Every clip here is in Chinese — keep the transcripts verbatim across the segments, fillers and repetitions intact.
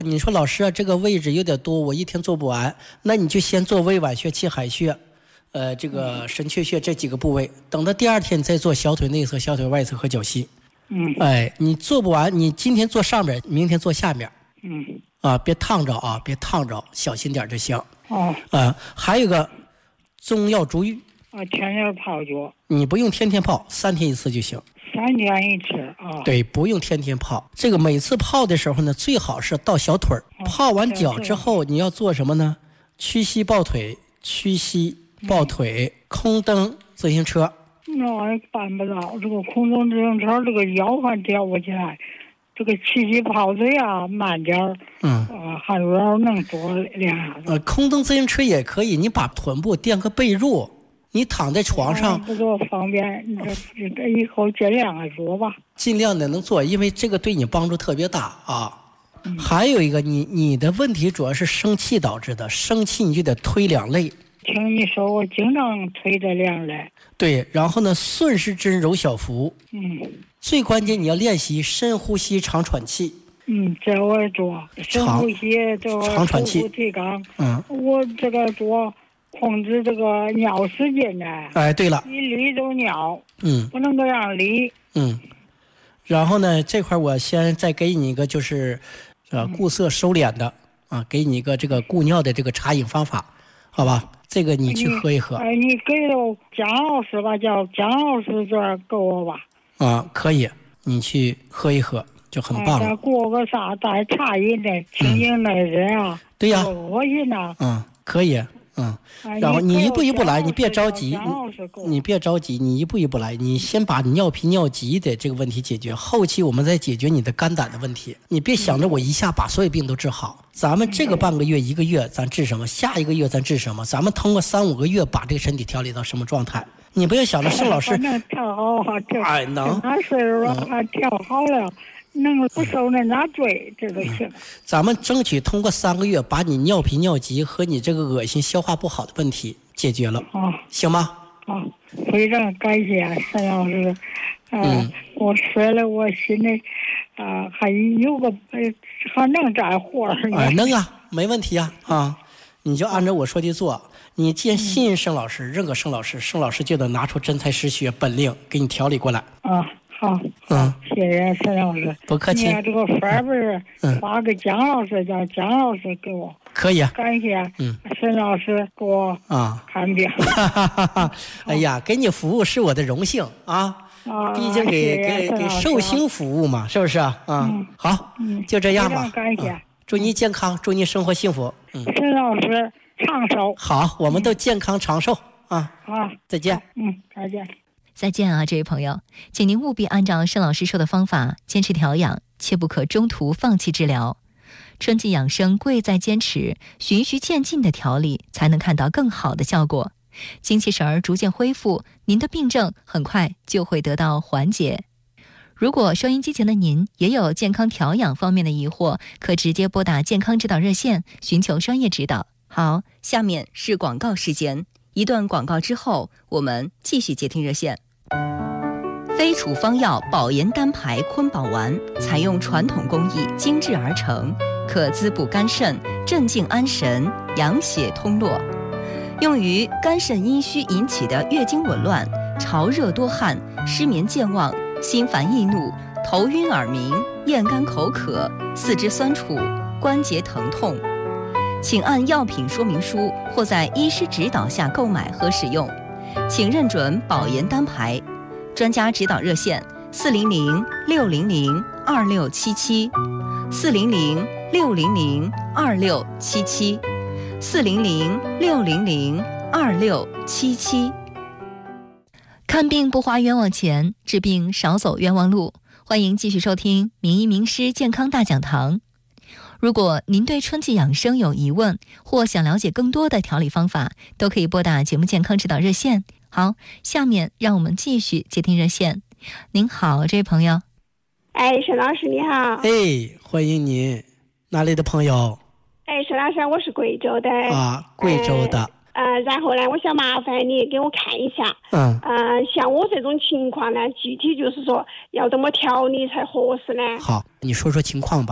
你说老师啊，这个位置有点多，我一天做不完，那你就先做胃脘穴、气海穴，呃，这个神阙穴这几个部位，等到第二天再做小腿内侧、小腿外侧和脚膝。 嗯， 哎，你做不完，你今天做上面，明天做下面。 嗯， 啊，别烫着啊，别烫着，小心点就行。 哦， 啊，还有一个中药逐瘀。 啊，天天泡脚。 你不用天天泡，三天一次就行。 三天一次啊。 对，不用天天泡。这个每次泡的时候呢，最好是到小腿儿。 哦、 泡完脚之后，你要做什么呢？屈膝抱腿，屈膝抱腿，嗯、空蹬自行车。 那我也办不到，这个空蹬自行车，这个腰还吊不起来。这个屈膝抱腿啊，慢点儿。嗯。啊，还有点能多练下子。 呃，空蹬自行车也可以，你把臀部垫个被褥。你躺在床上不多方便，你这这以后尽量的做吧。 尽量的能做，因为这个对你帮助特别大啊。嗯、还有一个，你你的问题主要是生气导致的，生气你就得推两肋。 听你说，我经常推这两肋。 对，然后呢，顺时针揉小腹。 嗯。 最关键你要练习深呼吸、长喘气。 嗯，这我也做。深呼吸，这我长喘气。 提肛。 嗯。 我这个做。控制这个尿失禁呢？ 哎，对了， 一离就尿， 嗯， 不能这样离， 嗯。然后呢，这块我先再给你一个，就是，呃，固涩收敛的啊，给你一个这个固尿的这个茶饮方法，好吧？这个你去喝一喝。 哎，你给了姜老师吧，叫姜老师这儿给我吧。 啊，可以，你去喝一喝就很棒了。 再过个啥带茶饮的清醒的人啊？ 对呀。 恶心呐。 嗯，可以。嗯，然后你一步一步来，你别着急，你你别着急，你一步一步来，你先把尿频尿急的这个问题解决，后期我们再解决你的肝胆的问题。你别想着我一下把所有病都治好，咱们这个半个月一个月咱治什么，下一个月咱治什么，咱们通过三五个月把这个身体调理到什么状态。你不要想着盛老师能调好啊， 哎能， 那岁数了还调好了。能不受人家罪，这都行。 咱们争取通过三个月，把你尿频尿急和你这个恶心、消化不好的问题解决了， 啊， 行吗？ 啊，非常感谢沈老师。呃、嗯，我说了，我心里啊、呃、还有个还能干活儿。 哎，能啊，没问题啊啊！你就按照我说的做。你既然信任盛老师，认可盛老师，盛老师就得拿出真才实学本领给你调理过来。 啊。好，嗯，谢谢沈老师， 不客气。 你这个分不是发给姜老师，叫姜老师给我， 可以啊。 感谢，嗯，沈老师给我啊看病。 哎呀，给你服务是我的荣幸啊， 啊， 毕竟给给给寿星服务嘛，是不是啊？嗯，好，嗯，就这样吧。 感谢， 祝你健康，祝你生活幸福。 嗯，沈老师长寿。 好，我们都健康长寿啊。 好， 再见。 嗯，再见。 再见啊，这位朋友，请您务必按照盛老师说的方法坚持调养，切不可中途放弃治疗。春季养生贵在坚持，循序渐进的调理才能看到更好的效果。精气神儿逐渐恢复，您的病症很快就会得到缓解。如果收音机前的您也有健康调养方面的疑惑，可直接拨打健康指导热线寻求专业指导。好，下面是广告时间。一段广告之后，我们继续接听热线。非处方药保研单排坤宝丸，采用传统工艺精制而成，可滋补肝肾，镇静安神，养血通络，用于肝肾阴虚引起的月经紊乱、潮热多汗、失眠健忘、心烦易怒、头晕耳鸣、咽干口渴、四肢酸楚、关节疼痛。请按药品说明书或在医师指导下购买和使用，请认准保研单排。专家指导热线：四零零六零零二六七七，四零零六零零二六七七，四零零六零零二六七七。看病不花冤枉钱，治病少走冤枉路。欢迎继续收听名医名师健康大讲堂。如果您对春季养生有疑问，或想了解更多的调理方法，都可以拨打节目健康指导热线。好，下面让我们继续接听热线。您好，这位朋友。 哎，沈老师你好。 哎，欢迎您，哪里的朋友？ 哎，沈老师，我是贵州的。 啊，贵州的。 呃，呃然后呢，我想麻烦你给我看一下。 嗯。 呃，像我这种情况呢，具体就是说要怎么调理才合适呢？ 好，你说说情况吧。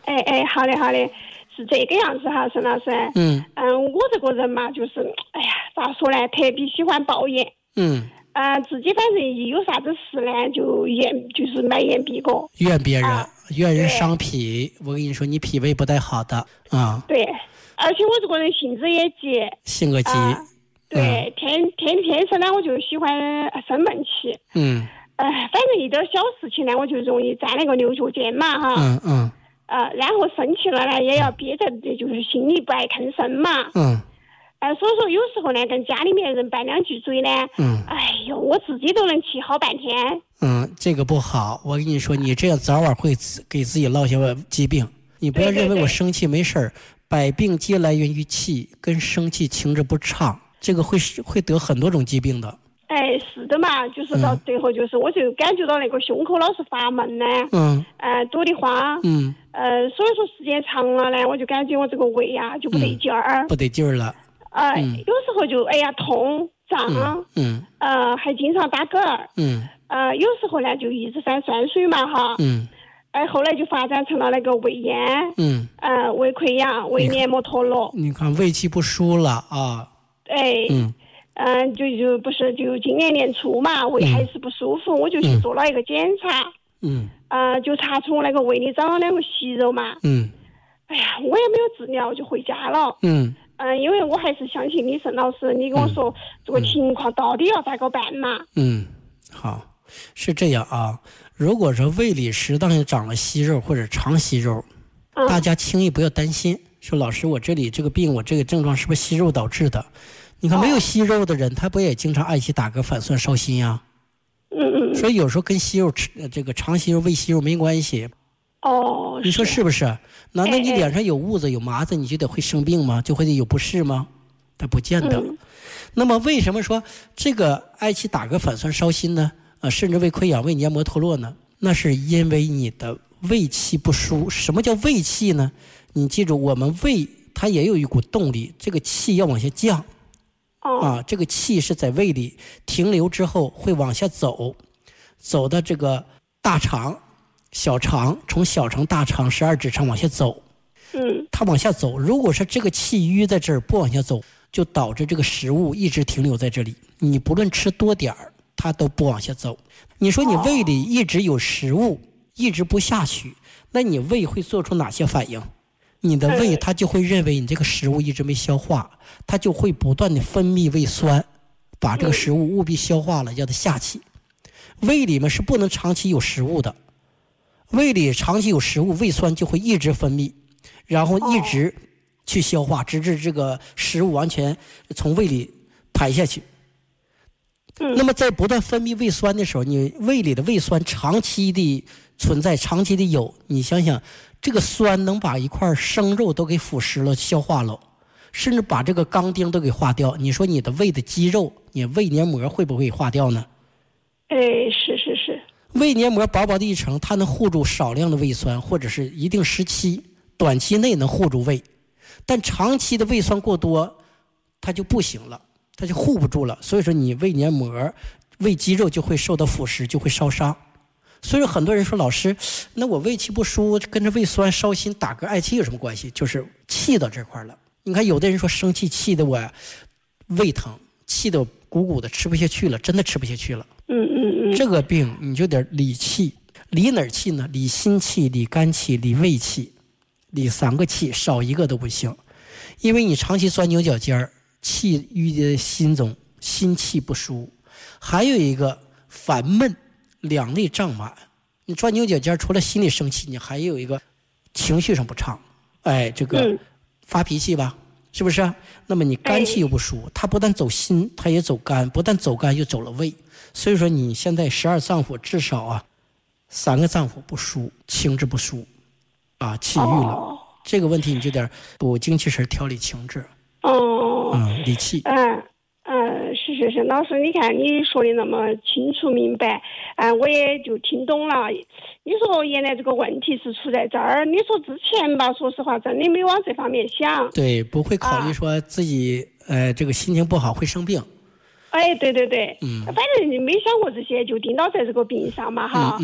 哎哎，好的好的，是这个样子哈，沈老师。 嗯嗯，我这个人嘛，就是哎呀，咋说呢，特别喜欢抱怨。 嗯。 啊、呃，自己反正一有啥子事呢，就怨，就是埋怨别个， 怨别人， 啊、 怨人伤脾。我跟你说，你脾胃不太好的啊。 对，而且我这个人性子也急， 性格急。 啊、对，嗯、天天天生呢，我就喜欢生闷气。 嗯。 呃，反正一点小事情呢，我就容易站那个牛角尖嘛，哈。 嗯嗯。 呃，然后生气了呢，也要憋在，就是心里不爱吭声嘛。 嗯。 呃，所以说有时候呢，跟家里面人拌两句嘴呢， 嗯， 哎呦，我自己都能气好半天。 嗯，这个不好。我跟你说，你这样早晚会给自己落下疾病。你不要认为我生气没事儿，百病皆来源于气，跟生气情志不畅，这个会会得很多种疾病的。 哎，是的嘛，就是到最后就是，嗯、我就感觉到那个胸口老是发闷呢， 嗯， 呃，堵得慌， 嗯， 呃，所以说时间长了呢，我就感觉我这个胃呀、啊、就不得劲儿、 嗯，不得劲儿了。 呃、 嗯， 有时候就哎呀痛胀， 嗯， 呃，还经常打嗝儿， 嗯， 呃，有时候呢就一直犯酸水嘛哈， 嗯， 哎，后来就发展成了那个胃炎， 嗯， 呃，胃溃疡、胃黏膜脱落。 你看胃气不舒了啊？ 哎，嗯，嗯、呃，就就不是就今年年初嘛，胃还是不舒服，嗯、我就去做了一个检查， 嗯， 呃，就查出我那个胃里长了两个息肉嘛， 嗯， 哎呀，我也没有治疗，就回家了， 嗯。 嗯、呃，因为我还是相信你沈老师，你跟我说、嗯、这个情况到底要咋个办嘛？ 嗯，好，是这样啊。如果说胃里适当的长了息肉或者肠息肉，嗯、大家轻易不要担心，说老师我这里这个病我这个症状是不是息肉导致的？你看没有息肉的人，哦、他不也经常嗳气打嗝、反酸、烧心呀？ 嗯嗯。 所以有时候跟息肉、这个肠息肉、胃息肉没关系。 哦， 你说是不是？难道你脸上有痦子有麻子，你就得会生病吗？就会有不适吗？它不见得。嗯、那么为什么说这个嗳气打嗝反酸烧心呢？呃，甚至胃溃疡、胃黏膜脱落呢？那是因为你的胃气不舒。什么叫胃气呢？你记住，我们胃它也有一股动力，这个气要往下降。 哦、 啊，这个气是在胃里停留之后会往下走，走到这个大肠。小肠从小肠、大肠、十二指肠往下走， 嗯， 它往下走。如果是这个气淤在这儿不往下走，就导致这个食物一直停留在这里。你不论吃多点儿，它都不往下走。你说你胃里一直有食物，哦、一直不下去，那你胃会做出哪些反应？你的胃它就会认为你这个食物一直没消化，它就会不断的分泌胃酸，把这个食物务必消化了，让它下去。胃里面是不能长期有食物的。胃里长期有食物，胃酸就会一直分泌，然后一直去消化，直至这个食物完全从胃里排下去。 嗯、 那么在不断分泌胃酸的时候，你胃里的胃酸长期的存在，长期的有，你想想，这个酸能把一块生肉都给腐蚀了、消化了，甚至把这个钢钉都给化掉。你说你的胃的肌肉，你胃黏膜会不会化掉呢？ 哎，是是是。 胃黏膜薄薄的一层，它能护住少量的胃酸，或者是一定时期短期内能护住胃，但长期的胃酸过多它就不行了，它就护不住了。所以说你胃黏膜、胃肌肉就会受到腐蚀，就会烧伤。所以说很多人说，老师，那我胃气不舒跟着胃酸烧心打嗝嗳气有什么关系？就是气到这块了。你看有的人说生气气得我胃疼，气得鼓鼓的吃不下去了，真的吃不下去了。 嗯嗯嗯， 这个病你就得理气，理哪儿气呢？理心气、理肝气、理胃气，理三个气，少一个都不行。因为你长期钻牛角尖儿，气郁的心中，心气不舒。还有一个烦闷，两肋胀满。你钻牛角尖，除了心里生气，你还有一个情绪上不畅。哎，这个发脾气吧，是不是？那么你肝气又不舒，它不但走心，它也走肝，不但走肝又走了胃。所以说你现在十二脏腑至少啊三个脏腑不舒，情志不舒啊，气郁了、哦、这个问题你就得补精气神，调理情志。 哦， 嗯，理气。 嗯嗯，是是是，老师你看你说的那么清楚明白，嗯，我也就听懂了。你说原来这个问题是出在这儿，你说之前吧，说实话真的没往这方面想。 对，不会考虑说自己、啊、呃这个心情不好会生病。 哎，对对对， 嗯， 反正没想过这些，就盯到在这个病上嘛，哈。 嗯, 嗯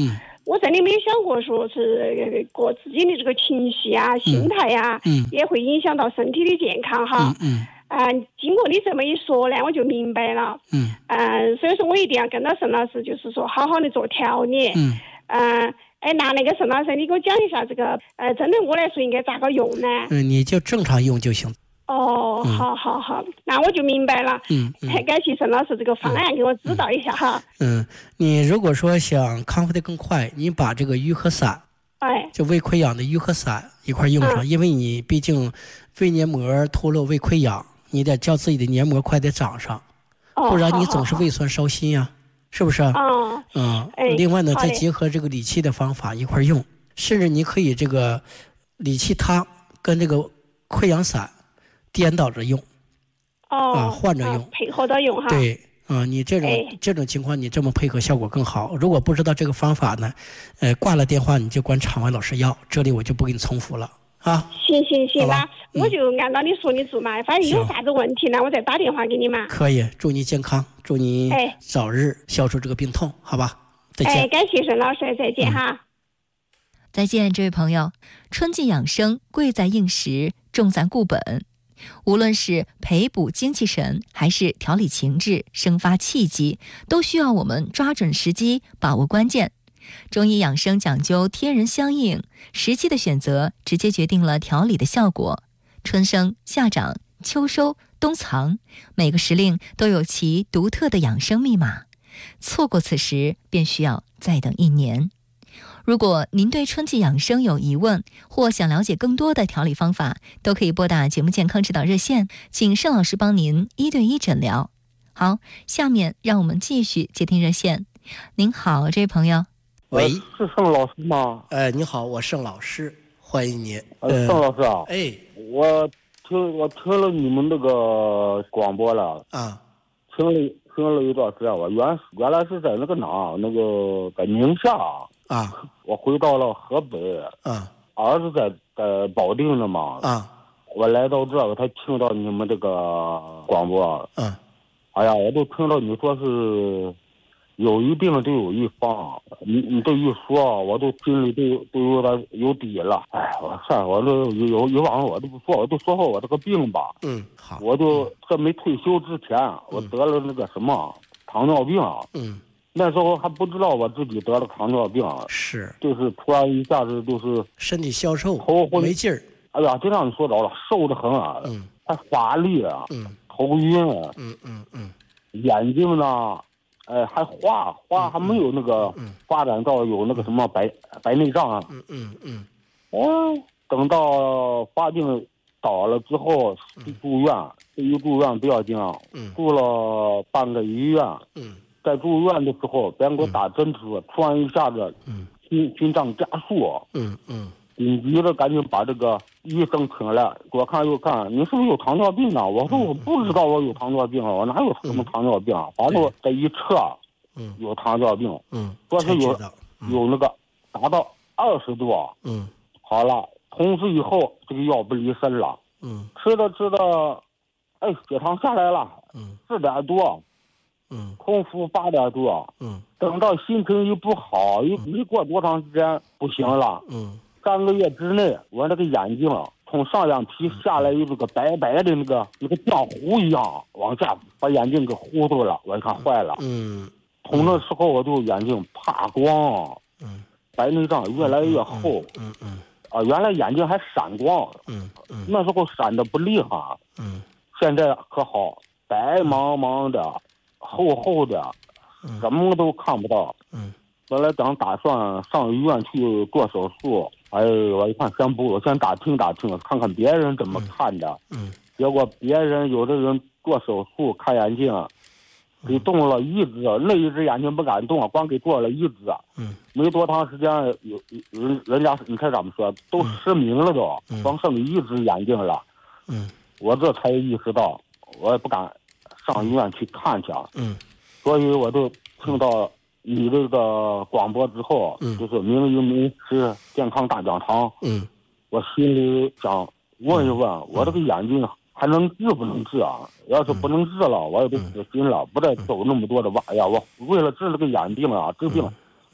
我真的没想过说是过自己的这个情绪啊、心态呀、啊， 嗯， 也会影响到身体的健康哈。 嗯嗯。啊，经过你这么一说呢，我就明白了。 嗯。 嗯，所以说我一定要跟到沈老师，就是说好好的做调理。 嗯。 嗯，哎，那那个沈老师，你给我讲一下这个，呃，针对我来说应该咋个用呢？ 嗯，你就正常用就行。 哦， 嗯、 好好好，那我就明白了。 嗯， 很、嗯、感谢沈老师这个方案给我指导一下哈。 嗯，你如果说想康复的更快，你把这个愈合散， 哎， 就胃溃疡的愈合散一块用上， 嗯、 因为你毕竟胃黏膜脱落、胃溃疡，你得叫自己的黏膜快点长上， 哦、 不然你总是胃酸烧心呀、啊，是不是？ 哦， 嗯， 哎、 另外呢，再结合这个理气的方法一块用，甚至你可以这个理气汤跟这个溃疡散。颠倒着用， 哦， 啊，换着用， 啊、配合着用哈。 对，啊，你这种、 哎、 这种情况，你这么配合效果更好。如果不知道这个方法呢，呃，挂了电话你就管场外老师要，这里我就不给你重复了啊。 行行行吧， 嗯、 我就按照你说的做嘛，反正有啥子问题呢，我再打电话给你嘛。 可以，祝你健康，祝你早日消除这个病痛，好吧？再见。 哎，感谢沈老师，再见哈。嗯、 再见，这位朋友。春季养生，贵在应时，重在固本。无论是培补精气神，还是调理情志、生发气机，都需要我们抓准时机，把握关键。中医养生讲究天人相应，时机的选择直接决定了调理的效果。春生、夏长、秋收、冬藏，每个时令都有其独特的养生密码，错过此时便需要再等一年。如果您对春季养生有疑问，或想了解更多的调理方法，都可以拨打节目健康指导热线，请盛老师帮您一对一诊疗。好，下面让我们继续接听热线。您好，这位朋友。 喂， 是盛老师吗？ 呃，你好，我盛老师，欢迎您。 呃，盛老师啊， 哎， 我听我听了你们那个广播了啊， 听了听了一段时间吧，原原来是在那个哪，那个在宁夏啊， 我回到了河北， 啊， 儿子在在保定的嘛， 啊， 我来到这，我才听到你们这个广播， 嗯， 哎呀，我都听到你说是有一病就有一方，你你这一说，我都心里都都有点有底了。哎，我算了，我这有有往我都不说，我就说说我这个病吧。 嗯，好， 我就这没退休之前，我得了那个什么糖尿病。 嗯。 那时候还不知道我自己得了糖尿病， 是， 就是突然一下子就是身体消瘦， 头昏没劲儿。 哎呀，就让你说着了，瘦得很啊， 嗯， 还乏力啊， 嗯， 头晕， 嗯嗯嗯， 眼睛呢，哎，还花花还没有那个发展到有那个什么白白内障啊， 嗯嗯嗯， 哦，等到发病倒了之后住院，这一住院不要紧， 嗯， 住了半个医院， 嗯。 在住院的时候，别人给我打针时，嗯、突然一下子， 嗯， 心心脏加速， 嗯嗯， 紧急的赶紧把这个医生请来，左看右看，你是不是有糖尿病啊？我说我不知道我有糖尿病啊，我哪有什么糖尿病啊？反正我这一测，嗯，有糖尿病， 嗯， 说是有、 嗯、 有那个达到二十多， 嗯， 好了，从此以后这个药不离身了， 嗯， 吃着吃着，哎，血糖下来了， 嗯， 四点多。 嗯， 空腹八点多， 嗯， 等到心情一不好，一没过多长时间不行了， 嗯， 三个月之内，我那个眼睛从上眼皮下来有这个白白的那个那个浆糊一样往下，把眼睛给糊涂了，我一看坏了， 嗯， 从那时候我就眼睛怕光， 嗯， 白内障越来越厚， 嗯嗯， 啊，原来眼睛还闪光， 嗯嗯， 那时候闪的不厉害， 嗯， 现在可好，白茫茫的。厚厚的，什么都看不到。 嗯， 本来想打算上医院去做手术，哎，我一看先不，我先打听打听，看看别人怎么看的。 嗯， 结果别人有的人做手术看眼睛，给动了一只，那一只眼睛不敢动，光给做了一只。 嗯， 没多长时间，有人人家你看怎么说，都失明了都， 嗯、 光剩一只眼睛了。 嗯， 我这才意识到，我也不敢上医院去看去， 嗯， 所以我就听到你这个广播之后， 嗯， 就是名医名师健康大讲堂， 嗯， 我心里想问一问，嗯、我这个眼睛还能治不能治啊？要是不能治了，我也就死心了，不再走那么多的弯呀。我为了治这个眼病啊，治病，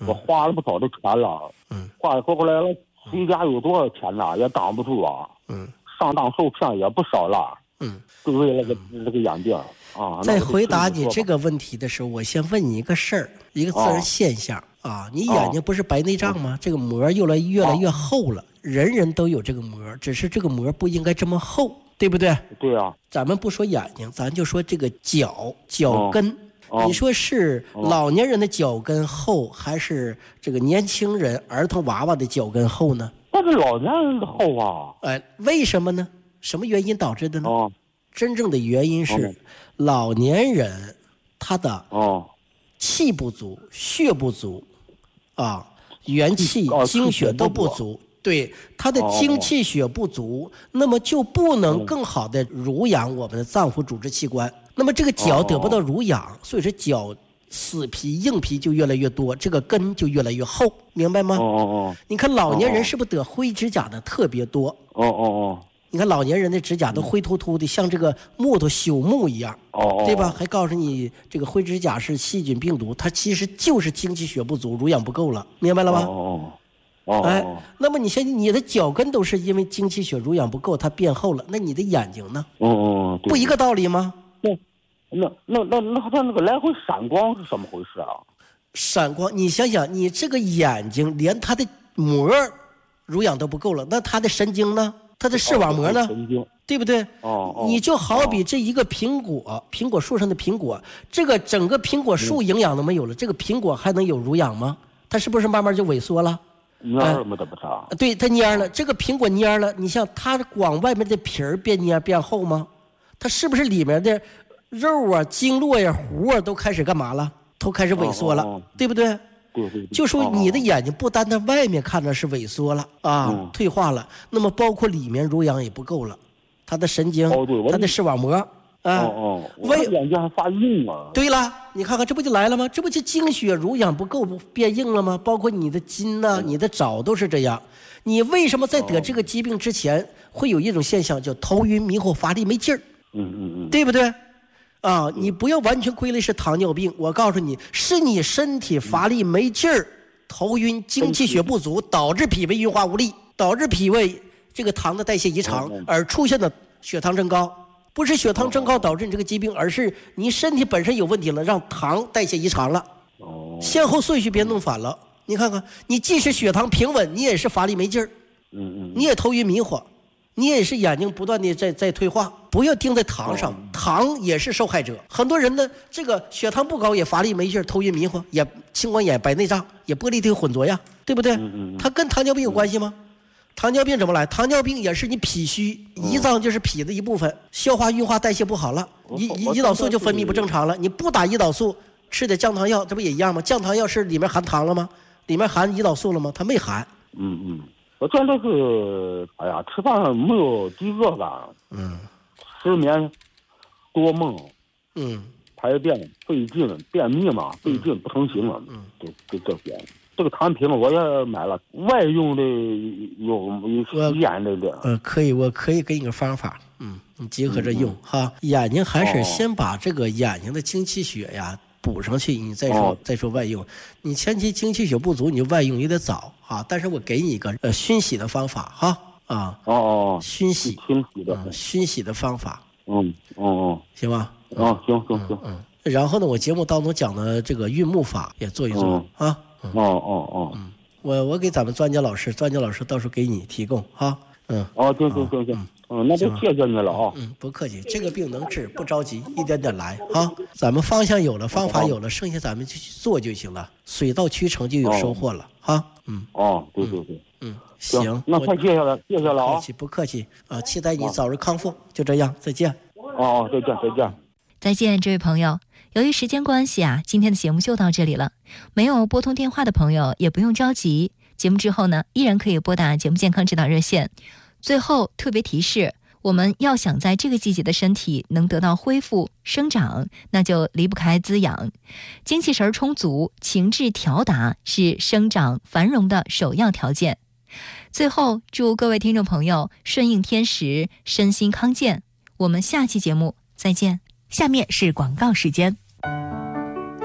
我花了不少的钱了，嗯，花回过来了，回家有多少钱呐，也挡不住啊，嗯，上当受骗也不少了，嗯，就为了个那个眼镜啊。 在回答你这个问题的时候，我先问你一个事儿，一个自然现象啊，你眼睛不是白内障吗？这个膜越来越来越厚了，人人都有这个膜，只是这个膜不应该这么厚，对不对？ 对啊。 咱们不说眼睛，咱就说这个脚脚跟。你说是老年人的脚跟厚，还是这个年轻人儿童娃娃的脚跟厚呢？ 那是老年人的厚啊。 哎，为什么呢？什么原因导致的呢？哦，真正的原因是老年人他的哦气不足、血不足啊，元气、精血都不足。对，他的精气血不足，那么就不能更好的濡养我们的脏腑组织器官。那么这个脚得不到濡养，所以说脚死皮硬皮就越来越多，这个根就越来越厚，明白吗？哦哦。你看老年人是不是得灰指甲的特别多？哦哦哦。你看老年人的指甲都灰秃秃的，像这个木头朽木一样，哦，对吧？还告诉你这个灰指甲是细菌病毒，它其实就是精气血不足，濡养不够了，明白了吗？哦。哦，哎，那么你现在你的脚跟都是因为精气血濡养不够，它变厚了，那你的眼睛呢？哦哦，不一个道理吗？ 那那那那那它那个来回闪光是怎么回事啊？ 闪光，你想想，你这个眼睛连它的膜濡养都不够了，那它的神经呢？它的视网膜呢？神经，对不对？哦哦，你就好比这一个苹果，苹果树上的苹果，这个整个苹果树营养都没有了，这个苹果还能有濡养吗？它是不是慢慢就萎缩了？ 蔫了吗？怎么着？ 对，它蔫了。这个苹果蔫了，你像它光外面的皮儿变蔫变厚吗？它是不是里面的肉啊、经络呀、核啊都开始干嘛了？都开始萎缩了，哦哦对不对？ 对对对。 就说你的眼睛不单单外面看着是萎缩了啊、嗯，退化了，那么包括里面濡养也不够了，它的神经、哦、它的视网膜。啊哦哦，我眼睛还发硬啊！ 对了，你看看这不就来了吗？这不就精血濡养不够变硬了吗？包括你的筋呐、啊、你的爪都是这样。你为什么在得这个疾病之前会有一种现象叫头晕迷糊乏力没劲儿？嗯嗯嗯，对不对？啊，你不要完全归类是糖尿病，我告诉你，是你身体乏力没劲儿、头晕、精气血不足，导致脾胃运化无力，导致脾胃这个糖的代谢异常，而出现的血糖增高。不是血糖增高导致你这个疾病，而是你身体本身有问题了，让糖代谢异常了，先后顺序别弄反了。你看看，你既是血糖平稳，你也是乏力没劲儿，嗯嗯，你也头晕迷糊，你也是眼睛不断的在在退化。不要盯在糖上，糖也是受害者。很多人呢，这个血糖不高也乏力没劲儿，头晕迷糊，也青光眼、白内障，也玻璃体混浊呀，对不对？它跟糖尿病有关系吗？糖尿病怎么来？糖尿病也是你脾虚，胰脏就是脾的一部分，消化运化代谢不好了，胰胰胰岛素就分泌不正常了。你不打胰岛素，吃点降糖药，这不也一样吗？降糖药是里面含糖了吗？里面含胰岛素了吗？它没含。 嗯嗯，我这这是，哎呀，吃饭没有饥饿感，嗯，失眠，多梦，嗯，排便费劲，便秘嘛，费劲不成形了，嗯，就就这些。这个产品我也买了，外用的有有眼的的。 呃，可以，我可以给你个方法，嗯，你结合着用、嗯、哈。眼睛还是先把这个眼睛的精气血呀补上去，你再说、哦、再说外用。你前期精气血不足，你就外用有点早啊。但是我给你一个呃熏洗的方法哈啊哦哦，熏洗熏洗的、 嗯、熏洗的方法， 嗯哦哦， 行吧？ 哦行行行嗯。嗯然后呢，我节目当中讲的这个运目法也做一做、嗯、啊。 哦哦哦， 嗯，我我给咱们专家老师，专家老师到时候给你提供哈，嗯， 哦，行行行行，嗯，那就谢谢你了啊， 嗯，不客气，这个病能治，不着急，一点点来啊，咱们方向有了，方法有了，剩下咱们就去做就行了，水到渠成就有收获了哈，嗯， 哦，对对对， 嗯，行， 那太谢谢了，谢谢了啊， 不客气不客气啊，期待你早日康复，就这样，再见， 哦，再见再见， 再见，这位朋友。由于时间关系啊，今天的节目就到这里了。没有拨通电话的朋友也不用着急，节目之后呢，依然可以拨打节目健康指导热线。最后特别提示，我们要想在这个季节的身体能得到恢复生长，那就离不开滋养。精气神充足，情志调达是生长繁荣的首要条件。最后祝各位听众朋友顺应天时，身心康健。我们下期节目再见。下面是广告时间。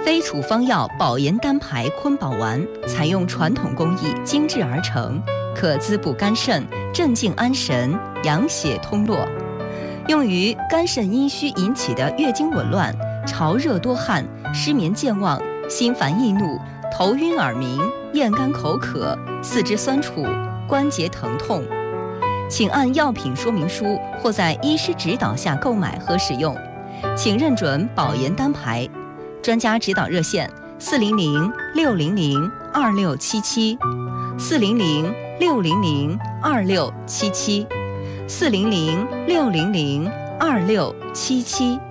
非处方药保盐单排坤宝丸，采用传统工艺精制而成，可滋补肝肾、镇静安神、养血通络，用于肝肾阴虚引起的月经紊乱、潮热多汗、失眠健忘、心烦易怒、头晕耳鸣、咽干口渴、四肢酸楚、关节疼痛。请按药品说明书或在医师指导下购买和使用，请认准保盐单排。专家指导热线：四零零六零零二六七七，四零零六零零二六七七，四零零六零零二六七七。